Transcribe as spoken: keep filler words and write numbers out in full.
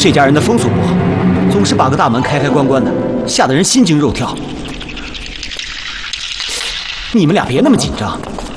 这家人的风俗不好，总是把个大门开开关关的，吓得人心惊肉跳。你们俩别那么紧张，